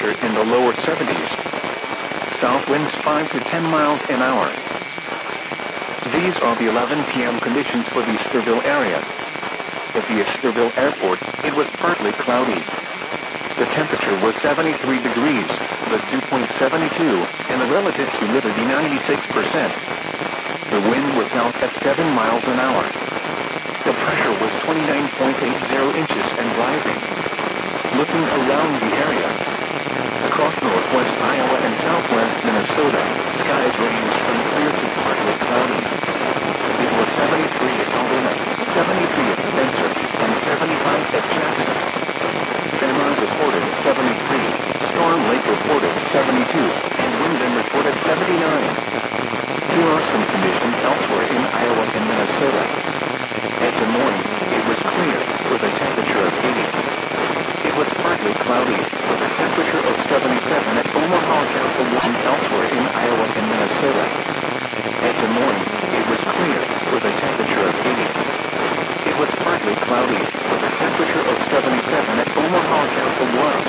temperature in the lower 70s. South winds 5 to 10 miles an hour. These are the 11 p.m. conditions for the Easterville area. At the Easterville Airport, it was partly cloudy. The temperature was 73 degrees, the dew point 72, and the relative humidity 96%. The wind was south at 7 miles an hour. The pressure was 29.80 inches and rising. Looking around the area, across northwest Iowa and southwest Minnesota, skies ranged from clear to partly cloudy. It was 73 at Algona, 73 at Spencer, and 75 at Jackson. Fairmont reported 73, Storm Lake reported 72, and Wyndham reported 79. Here are some conditions elsewhere in Iowa and Minnesota. At Des Moines, it was clear, with a temperature of 80. It was partly cloudy, with a temperature of 77 at Omaha, Castle. Elsewhere in Iowa and Minnesota. At Des Moines, it was clear, with a temperature of 80. It was partly cloudy, with a temperature of 77 at Omaha, Castle Bluffs.